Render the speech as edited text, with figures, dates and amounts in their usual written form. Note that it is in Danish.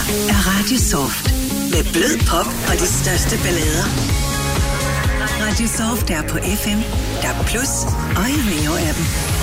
er Radio Soft. Med blød pop og de største ballader. Radio Soft er på FM, DAB+ og i Rio-appen.